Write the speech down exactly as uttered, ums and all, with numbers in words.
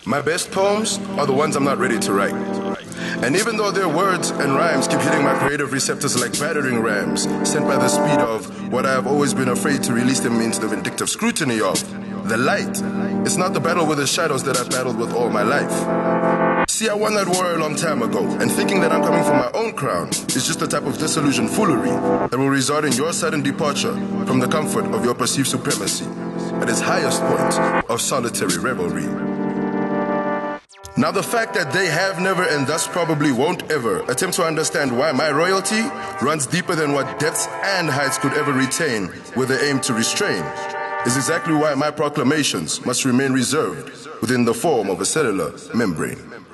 My best poems are the ones I'm not ready to write. And even though their words and rhymes keep hitting my creative receptors like battering rams, sent by the speed of what I have always been afraid to release them into the vindictive scrutiny of, the light. It's not the battle with the shadows that I've battled with all my life. See, I won that war a long time ago, and thinking that I'm coming for my own crown is just a type of disillusioned foolery that will result in your sudden departure from the comfort of your perceived supremacy at its highest point of solitary revelry. Now the fact that they have never and thus probably won't ever attempt to understand why my royalty runs deeper than what depths and heights could ever retain with the aim to restrain is exactly why my proclamations must remain reserved within the form of a cellular membrane.